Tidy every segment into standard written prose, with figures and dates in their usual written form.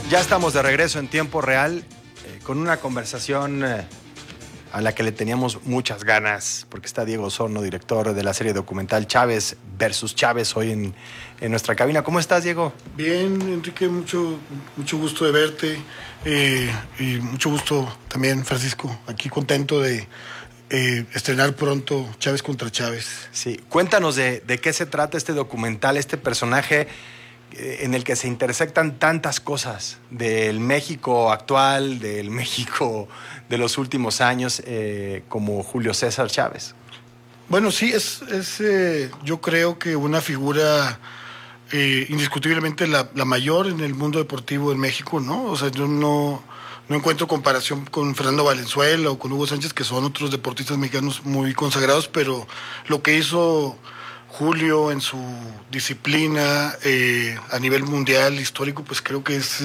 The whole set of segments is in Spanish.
Ya estamos de regreso en tiempo real con una conversación a la que le teníamos muchas ganas, porque está Diego Osorno, director de la serie documental Chávez versus Chávez, hoy en nuestra cabina. ¿Cómo estás, Diego? Bien, Enrique, mucho gusto de verte y mucho gusto también, Francisco, aquí contento de estrenar pronto Chávez contra Chávez. Sí, cuéntanos de qué se trata este documental, este personaje en el que se intersectan tantas cosas del México actual, del México de los últimos años, como Julio César Chávez. Bueno, sí, yo creo que una figura indiscutiblemente la mayor en el mundo deportivo en México, ¿no? O sea, yo no encuentro comparación con Fernando Valenzuela o con Hugo Sánchez, que son otros deportistas mexicanos muy consagrados, pero lo que hizo Julio en su disciplina a nivel mundial histórico, pues creo que es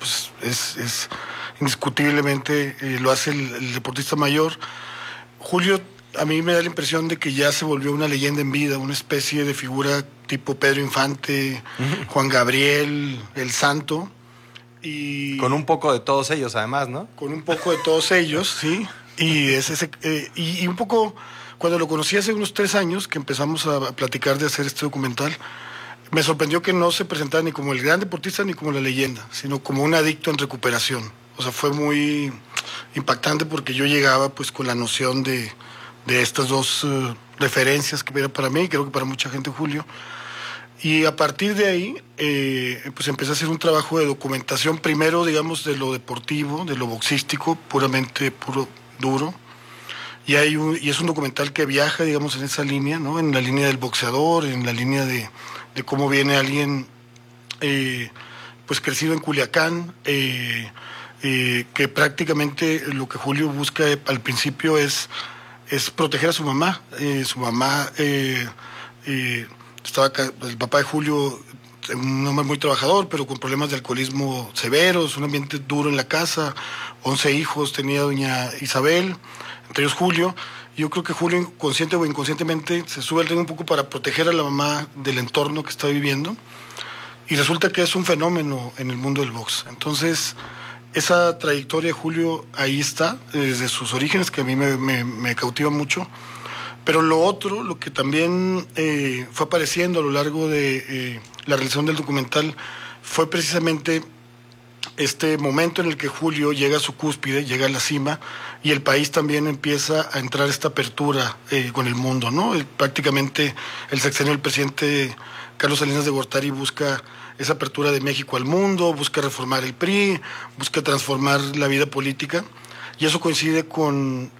indiscutiblemente lo hace el deportista mayor. Julio, a mí me da la impresión de que ya se volvió una leyenda en vida, una especie de figura tipo Pedro Infante, Juan Gabriel, el Santo. Y con un poco de todos ellos, además, ¿no? Con un poco de todos ellos, sí. Y un poco, cuando lo conocí hace unos 3 años, que empezamos a platicar de hacer este documental, me sorprendió que no se presentara ni como el gran deportista ni como la leyenda, sino como un adicto en recuperación. O sea, fue muy impactante porque yo llegaba pues con la noción de estas dos referencias que era para mí, y creo que para mucha gente, Julio. Y a partir de ahí, pues empecé a hacer un trabajo de documentación, primero, digamos, de lo deportivo, de lo boxístico, puramente duro. Y es un documental que viaja, digamos, en esa línea, ¿no? En la línea del boxeador, en la línea de cómo viene alguien, pues crecido en Culiacán, que prácticamente lo que Julio busca al principio es proteger a su mamá. El papá de Julio, un hombre muy trabajador, pero con problemas de alcoholismo severos, un ambiente duro en la casa, 11 hijos tenía doña Isabel, entre ellos Julio. Yo creo que Julio, consciente o inconscientemente, se sube al tren un poco para proteger a la mamá del entorno que está viviendo, y resulta que es un fenómeno en el mundo del box. Entonces, esa trayectoria de Julio ahí está, desde sus orígenes, que a mí me cautiva mucho. Pero lo que también fue apareciendo a lo largo de la realización del documental, fue precisamente este momento en el que Julio llega a su cúspide, llega a la cima, y el país también empieza a entrar esta apertura con el mundo, ¿no? Prácticamente el sexenio del presidente Carlos Salinas de Gortari busca esa apertura de México al mundo, busca reformar el PRI, busca transformar la vida política, y eso coincide con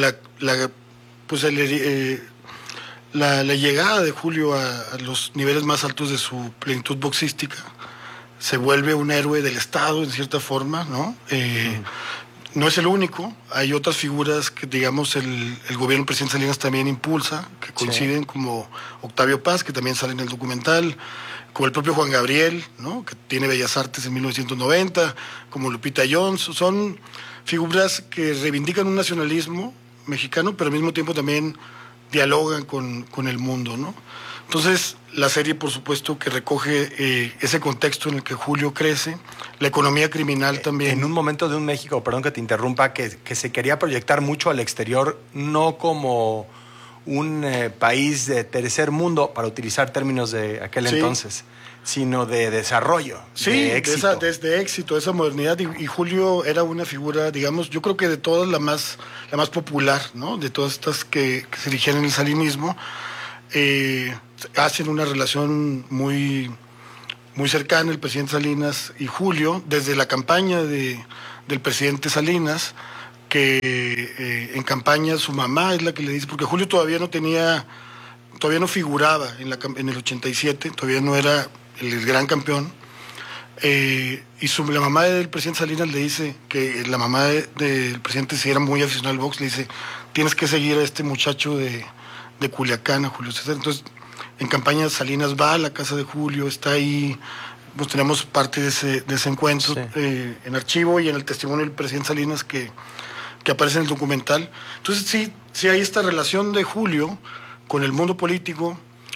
la llegada de Julio a los niveles más altos de su plenitud boxística. Se vuelve un héroe del Estado, en cierta forma, ¿no? No es el único, hay otras figuras que, digamos, el gobierno del presidente Salinas también impulsa, que coinciden, sí, como Octavio Paz, que también sale en el documental, como el propio Juan Gabriel, ¿no? Que tiene Bellas Artes en 1990, como Lupita Jones. Son figuras que reivindican un nacionalismo mexicano, pero al mismo tiempo también dialogan con el mundo, ¿no? Entonces, la serie, por supuesto, que recoge ese contexto en el que Julio crece, la economía criminal también. En un momento de un México, perdón que te interrumpa, que se quería proyectar mucho al exterior, no como un país de tercer mundo, para utilizar términos de aquel entonces, sino de desarrollo, de éxito. De éxito, esa modernidad, y Julio era una figura, digamos, yo creo que de todas la más popular, ¿no? De todas estas que se erigieron en el salinismo, hacen una relación muy, muy cercana el presidente Salinas y Julio, desde la campaña del presidente Salinas, que en campaña su mamá es la que le dice, porque Julio todavía no figuraba en el 87, todavía no era el gran campeón, y la mamá del presidente Salinas le dice que la mamá del presidente, si era muy aficionado al box, le dice, tienes que seguir a este muchacho de Culiacán, a Julio César. Entonces, en campaña Salinas va a la casa de Julio, está ahí, pues tenemos parte de ese encuentro, sí, en archivo y en el testimonio del presidente Salinas que aparece en el documental. Entonces sí hay esta relación de Julio con el mundo político,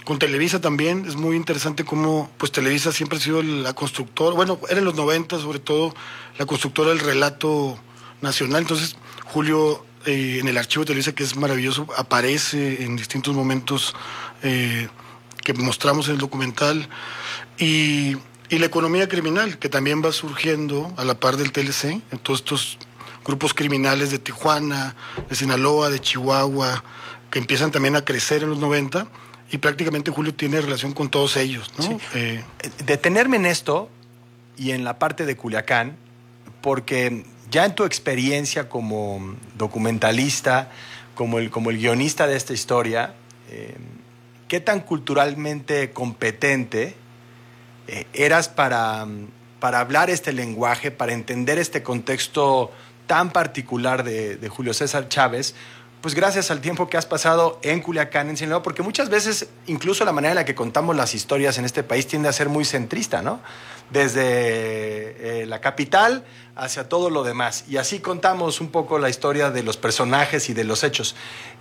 con Televisa también. Es muy interesante cómo pues Televisa siempre ha sido la constructora, bueno, era en los 90 sobre todo, la constructora del relato nacional. Entonces Julio, en el archivo de Televisa, que es maravilloso, aparece en distintos momentos que mostramos en el documental, y la economía criminal, que también va surgiendo a la par del TLC, en todos estos grupos criminales de Tijuana, de Sinaloa, de Chihuahua, que empiezan también a crecer en los 90, y prácticamente Julio tiene relación con todos ellos, ¿no? Sí. Detenerme en esto y en la parte de Culiacán, porque ya en tu experiencia como documentalista, como el guionista de esta historia, ¿qué tan culturalmente competente eras para hablar este lenguaje, para entender este contexto tan particular de Julio César Chávez? Pues gracias al tiempo que has pasado en Culiacán, en Sinaloa, porque muchas veces incluso la manera en la que contamos las historias en este país tiende a ser muy centrista, ¿no? Desde la capital hacia todo lo demás. Y así contamos un poco la historia de los personajes y de los hechos.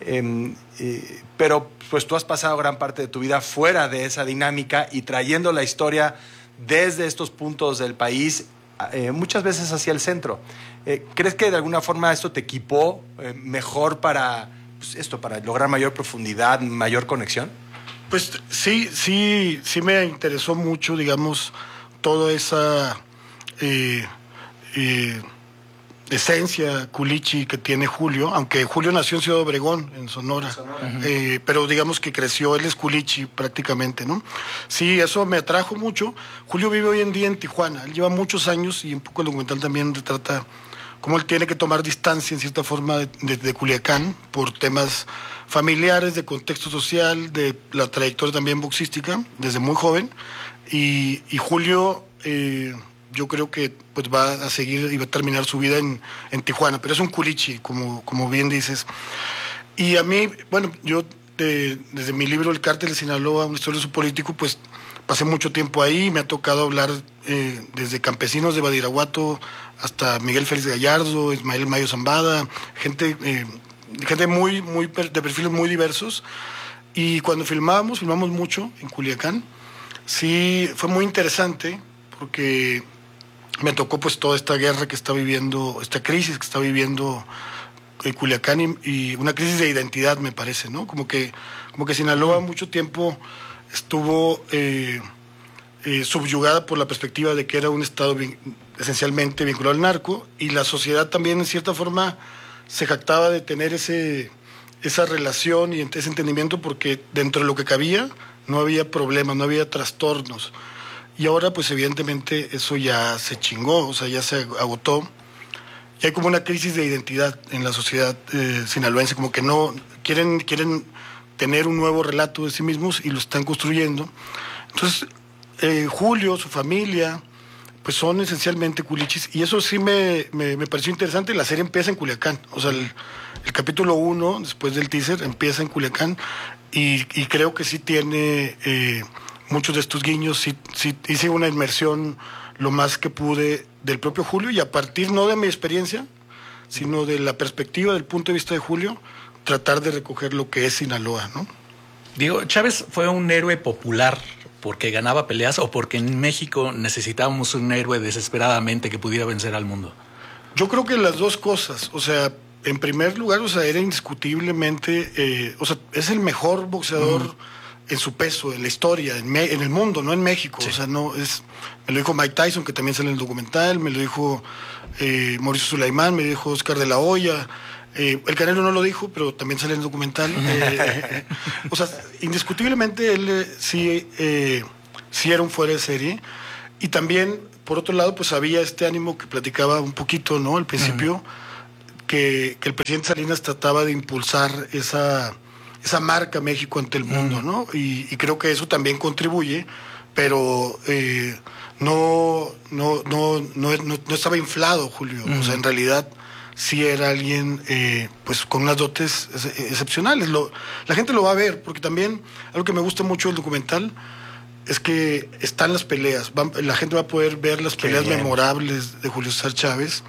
Pero pues tú has pasado gran parte de tu vida fuera de esa dinámica y trayendo la historia desde estos puntos del país, muchas veces hacia el centro. ¿Crees que de alguna forma esto te equipó mejor para lograr mayor profundidad, mayor conexión? Pues sí me interesó mucho, digamos, toda esa esencia culichi que tiene Julio, aunque Julio nació en Ciudad Obregón, en Sonora. Pero digamos que creció, él es culichi prácticamente, ¿no? Sí, eso me atrajo mucho. Julio vive hoy en día en Tijuana, él lleva muchos años, y un poco el documental también retrata cómo él tiene que tomar distancia en cierta forma de Culiacán por temas familiares, de contexto social, de la trayectoria también boxística, desde muy joven. Y Julio, yo creo que pues va a seguir y va a terminar su vida en Tijuana, pero es un culichi, como bien dices. Y a mí, bueno, yo desde mi libro El Cártel de Sinaloa, una historia de su político, pues pasé mucho tiempo ahí, me ha tocado hablar desde campesinos de Badiraguato hasta Miguel Félix Gallardo, Ismael Mayo Zambada, gente muy de perfiles muy diversos. Y cuando filmamos mucho en Culiacán. Sí, fue muy interesante porque me tocó pues toda esta guerra que está viviendo, esta crisis que está viviendo Culiacán, y una crisis de identidad, me parece, ¿no? Como que Sinaloa mucho tiempo estuvo subyugada por la perspectiva de que era un estado esencialmente vinculado al narco, y la sociedad también en cierta forma se jactaba de tener esa relación y ese entendimiento, porque dentro de lo que cabía no había problemas, no había trastornos. Y ahora pues evidentemente eso ya se chingó, o sea, ya se agotó. Y hay como una crisis de identidad en la sociedad sinaloense, como que no quieren tener un nuevo relato de sí mismos y lo están construyendo. Entonces Julio, su familia, pues son esencialmente culichis, y eso sí me pareció interesante. La serie empieza en Culiacán, o sea, el capítulo 1, después del teaser, empieza en Culiacán, y creo que sí tiene muchos de estos guiños. Sí hice una inmersión lo más que pude del propio Julio, y a partir no de mi experiencia, sino de la perspectiva, del punto de vista de Julio, tratar de recoger lo que es Sinaloa, ¿no? Digo, Chávez fue un héroe popular porque ganaba peleas, o porque en México necesitábamos un héroe desesperadamente que pudiera vencer al mundo. Yo creo que las dos cosas. O sea, en primer lugar, o sea, era indiscutiblemente, o sea, es el mejor boxeador en su peso, en la historia, en el mundo, no en México. Sí. O sea, no es. Me lo dijo Mike Tyson, que también sale en el documental, me lo dijo Mauricio Sulaimán, me lo dijo Oscar de la Hoya. El Canelo no lo dijo, pero también sale en el documental. O sea, indiscutiblemente él sí era un fuera de serie. Y también, por otro lado, pues había este ánimo que platicaba un poquito, ¿no? Al principio, que el presidente Salinas trataba de impulsar esa marca México ante el mundo, ¿no? Y creo que eso también contribuye, pero no estaba inflado, Julio. O sea, en realidad sí era alguien pues con unas dotes excepcionales. La gente lo va a ver, porque también algo que me gusta mucho del documental es que están las peleas. La gente va a poder ver las peleas memorables de Julio César Chávez,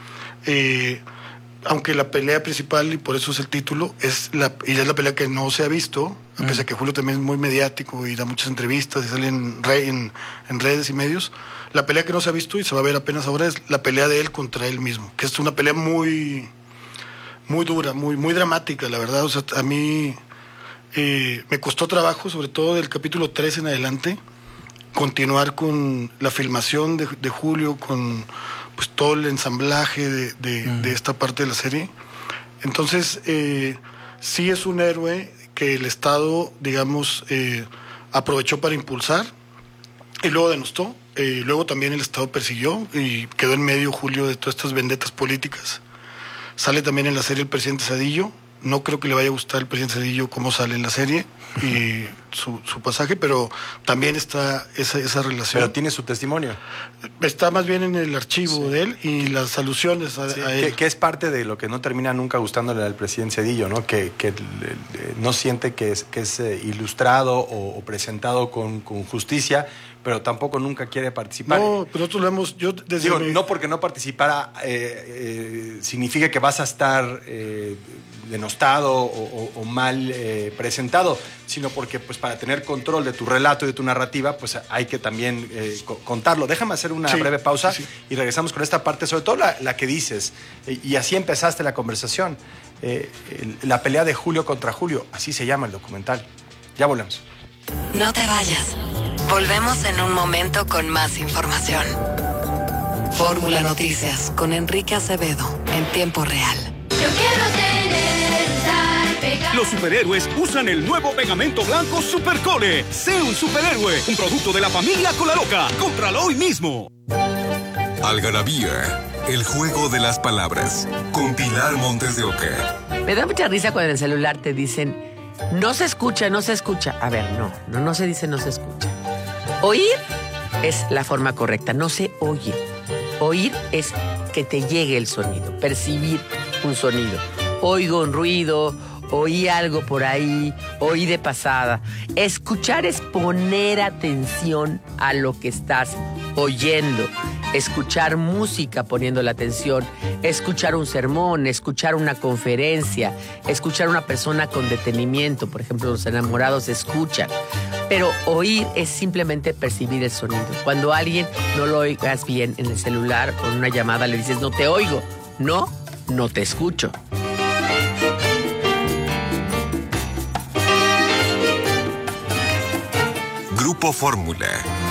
aunque la pelea principal, y por eso es el título, es la pelea que no se ha visto que pese a que Julio también es muy mediático y da muchas entrevistas y sale en redes y medios, la pelea que no se ha visto y se va a ver apenas ahora es la pelea de él contra él mismo, que es una pelea muy, muy dura, muy dramática, la verdad. O sea, a mí me costó trabajo, sobre todo del capítulo 3 en adelante, continuar con la filmación de Julio, con pues todo el ensamblaje de esta parte de la serie. Entonces, sí es un héroe que el Estado, digamos, aprovechó para impulsar y luego denostó. Luego también el Estado persiguió y quedó en medio Julio de todas estas vendetas políticas. Sale también en la serie el presidente Zedillo. No creo que le vaya a gustar al presidente Zedillo cómo sale en la serie y su pasaje, pero también está esa relación. Pero tiene su testimonio. Está más bien en el archivo de él y las alusiones a él. Que es parte de lo que no termina nunca gustándole al presidente Zedillo, ¿no? Que no siente que es ilustrado o presentado con justicia, pero tampoco nunca quiere participar. No, pero nosotros lo hemos... No porque no participara significa que vas a estar denostado o mal presentado, sino porque pues para tener control de tu relato y de tu narrativa, pues hay que también contarlo. Déjame hacer una breve pausa y regresamos con esta parte, sobre todo la que dices, y así empezaste la conversación, la pelea de Julio contra Julio, así se llama el documental. Ya volvemos. No te vayas. Volvemos en un momento con más información. Fórmula Noticias con Enrique Acevedo en tiempo real. Yo quiero tener Sal Pega. Los superhéroes usan el nuevo pegamento blanco Supercole. Sé un superhéroe, un producto de la familia Colaloca. Cómpralo hoy mismo. Algarabía, el juego de las palabras, con Pilar Montes de Oca. Me da mucha risa cuando en el celular te dicen, no se escucha, no se escucha. A ver, no se dice no se escucha. Oír es la forma correcta, no se oye. Oír es que te llegue el sonido, percibir un sonido. Oigo un ruido, oí algo por ahí, oí de pasada. Escuchar es poner atención a lo que estás oyendo. Escuchar música poniendo la atención, escuchar un sermón, escuchar una conferencia, escuchar a una persona con detenimiento. Por ejemplo, los enamorados escuchan. Pero oír es simplemente percibir el sonido. Cuando a alguien no lo oigas bien en el celular o en una llamada le dices, no te oigo. No te escucho. Grupo Fórmula.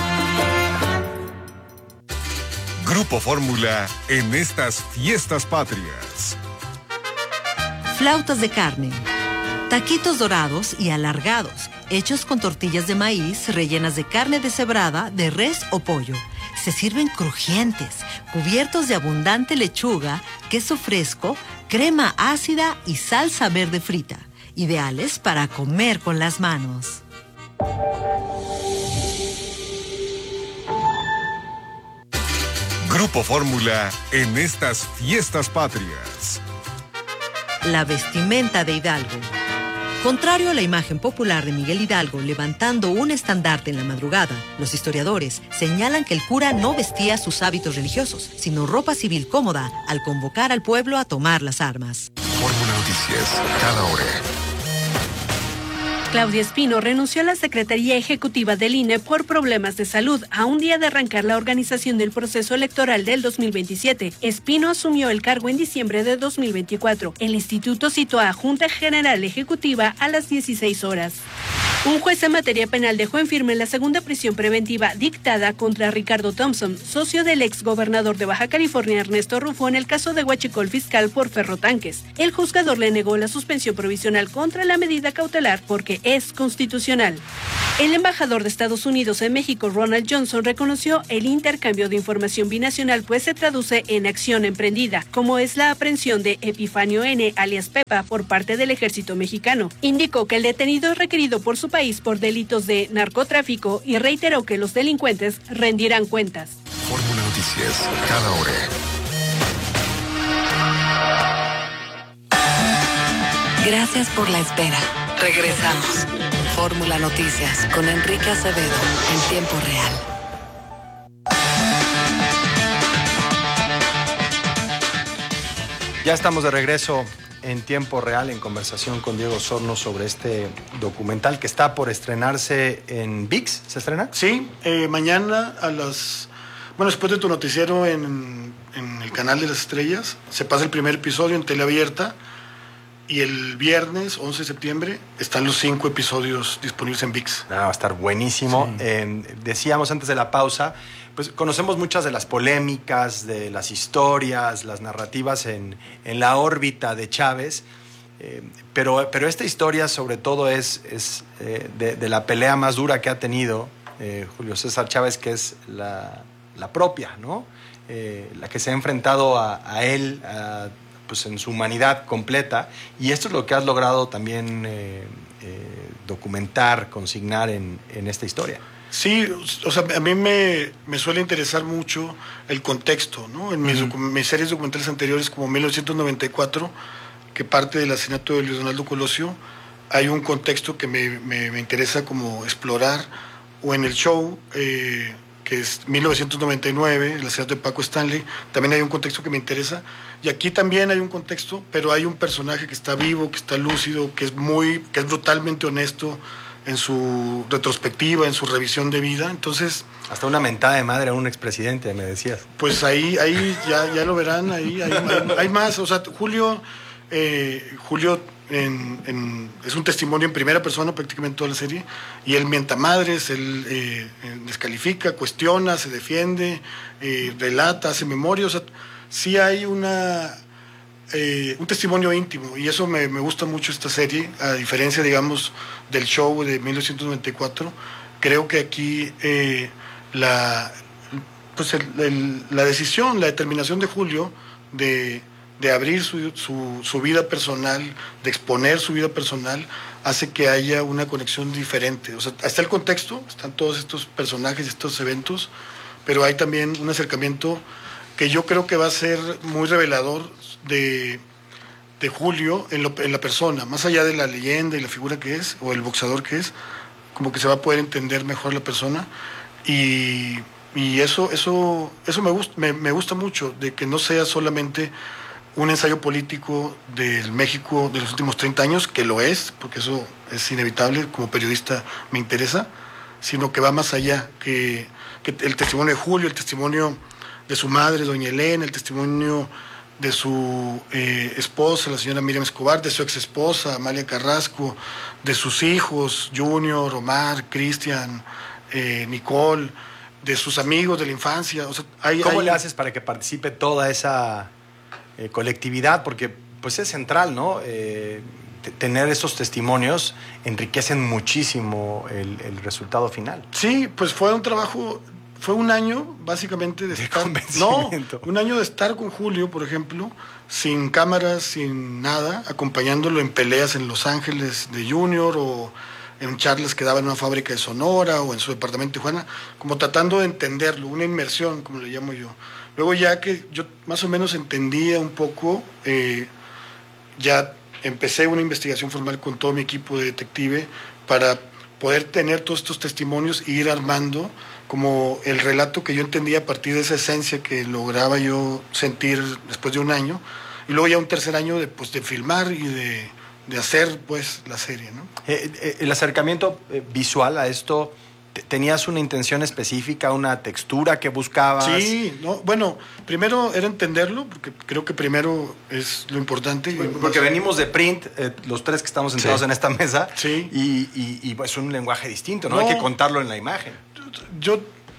Grupo Fórmula en estas fiestas patrias. Flautas de carne, taquitos dorados y alargados, hechos con tortillas de maíz rellenas de carne deshebrada, de res o pollo. Se sirven crujientes, cubiertos de abundante lechuga, queso fresco, crema ácida y salsa verde frita. Ideales para comer con las manos. Grupo Fórmula en estas fiestas patrias. La vestimenta de Hidalgo. Contrario a la imagen popular de Miguel Hidalgo levantando un estandarte en la madrugada, los historiadores señalan que el cura no vestía sus hábitos religiosos, sino ropa civil cómoda al convocar al pueblo a tomar las armas. Fórmula Noticias, cada hora. Claudia Espino renunció a la Secretaría Ejecutiva del INE por problemas de salud a un día de arrancar la organización del proceso electoral del 2027. Espino asumió el cargo en diciembre de 2024. El instituto citó a Junta General Ejecutiva a las 16 horas. Un juez en materia penal dejó en firme la segunda prisión preventiva dictada contra Ricardo Thompson, socio del exgobernador de Baja California Ernesto Rufo en el caso de huachicol fiscal por ferrotanques. El juzgador le negó la suspensión provisional contra la medida cautelar porque es constitucional. El embajador de Estados Unidos en México, Ronald Johnson, reconoció el intercambio de información binacional, pues se traduce en acción emprendida, como es la aprehensión de Epifanio N., alias Pepa, por parte del ejército mexicano. Indicó que el detenido es requerido por su país por delitos de narcotráfico y reiteró que los delincuentes rendirán cuentas. Fórmula Noticias, cada hora. Gracias por la espera. Regresamos. Fórmula Noticias con Enrique Acevedo en tiempo real. Ya estamos de regreso en tiempo real en conversación con Diego Osorno sobre este documental que está por estrenarse en ViX. ¿Se estrena? Sí, mañana después de tu noticiero en el Canal de las Estrellas, se pasa el primer episodio en tele abierta y el viernes 11 de septiembre están los 5 episodios disponibles en ViX. Va a estar buenísimo. Sí. Decíamos antes de la pausa, pues conocemos muchas de las polémicas, de las historias, las narrativas en la órbita de Chávez, pero esta historia sobre todo es de la pelea más dura que ha tenido Julio César Chávez, que es la propia, ¿no? La que se ha enfrentado a él pues en su humanidad completa, y esto es lo que has logrado también documentar, consignar en esta historia. Sí, o sea, a mí me suele interesar mucho el contexto, ¿no? En mis series documentales anteriores, como 1994, que parte del asesinato de Luis Donaldo Colosio, hay un contexto que me interesa como explorar, o en el show, que es 1999, el asesinato de Paco Stanley, también hay un contexto que me interesa, y aquí también hay un contexto, pero hay un personaje que está vivo, que está lúcido, que es brutalmente honesto en su retrospectiva, en su revisión de vida. Entonces, hasta una mentada de madre a un expresidente, me decías. Pues ahí ya lo verán, hay más. O sea, Julio es un testimonio en primera persona prácticamente toda la serie, y él mienta madres, él descalifica, cuestiona, se defiende, relata, hace memoria. O sea, sí hay un testimonio íntimo, y eso me gusta mucho esta serie, a diferencia, digamos, del show de 1994. Creo que aquí la decisión, la determinación de Julio de abrir su vida personal, de exponer su vida personal, hace que haya una conexión diferente. O sea, está el contexto, están todos estos personajes, estos eventos, pero hay también un acercamiento que yo creo que va a ser muy revelador de Julio en la persona, más allá de la leyenda y la figura que es, o el boxeador que es, como que se va a poder entender mejor la persona, y eso me gusta mucho, de que no sea solamente un ensayo político del México de los últimos 30 años, que lo es, porque eso es inevitable, como periodista me interesa, sino que va más allá, que el testimonio de Julio, el testimonio de su madre, doña Elena, el testimonio de su esposa, la señora Miriam Escobar, de su ex esposa, Amalia Carrasco, de sus hijos, Junior, Omar, Cristian, Nicole, de sus amigos de la infancia. O sea, ¿Cómo le haces para que participe toda esa colectividad? Porque pues es central, ¿no? Tener esos testimonios enriquecen muchísimo el resultado final. Sí, pues fue un trabajo. Fue un año, básicamente, de estar... un año de estar con Julio, por ejemplo, sin cámaras, sin nada, acompañándolo en peleas en Los Ángeles de Junior, o en charlas que daba en una fábrica de Sonora, o en su departamento de Tijuana, como tratando de entenderlo, una inmersión, como le llamo yo. Luego, ya que yo más o menos entendía un poco, ya empecé una investigación formal con todo mi equipo de detective para poder tener todos estos testimonios e ir armando como el relato que yo entendía a partir de esa esencia que lograba yo sentir después de un año, y luego ya un tercer año de filmar y de hacer pues la serie, ¿no? El acercamiento visual a esto, ¿tenías una intención específica, una textura que buscabas? Sí, bueno, primero era entenderlo, porque creo que primero es lo importante. Porque venimos de print, los tres que estamos sentados en esta mesa, sí. y pues un lenguaje distinto, ¿no? Hay que contarlo en la imagen. Yo,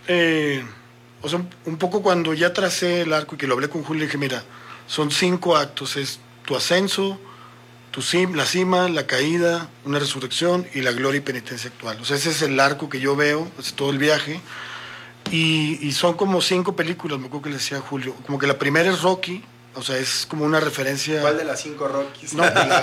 o sea, un poco cuando ya tracé el arco y que lo hablé con Julio, dije, mira, son 5 actos, es tu ascenso, la cima, la caída, una resurrección y la gloria y penitencia actual. O sea, ese es el arco que yo veo, es todo el viaje, y son como 5 películas, me acuerdo que le decía a Julio, como que la primera es Rocky, o sea, es como una referencia... ¿Cuál de las 5 Rockies? No,